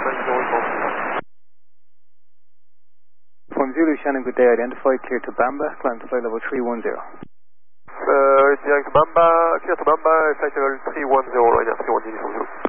From Zulu Shannon, good day. Identified, clear to Bamba. Climb to flight level 310. Direct Bamba, clear to Bamba, flight level 310, line 310 from Zulu.